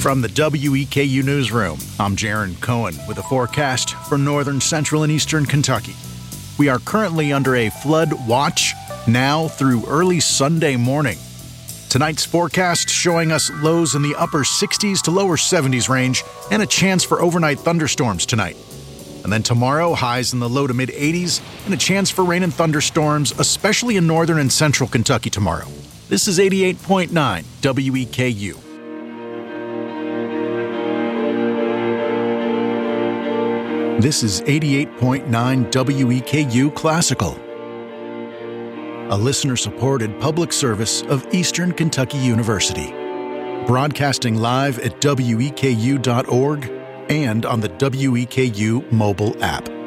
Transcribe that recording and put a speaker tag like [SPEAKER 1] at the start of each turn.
[SPEAKER 1] From the WEKU Newsroom, I'm Jaron Cohen with a forecast for northern, central, and eastern Kentucky. We are currently under a flood watch now through early Sunday morning. Tonight's forecast showing us lows in the upper 60s to lower 70s range and a chance for overnight thunderstorms tonight. And then tomorrow, highs in the low to mid 80s and a chance for rain and thunderstorms, especially in northern and central Kentucky tomorrow. This is 88.9 WEKU. This is 88.9 WEKU Classical, a listener-supported public service of Eastern Kentucky University, broadcasting live at weku.org and on the WEKU mobile app.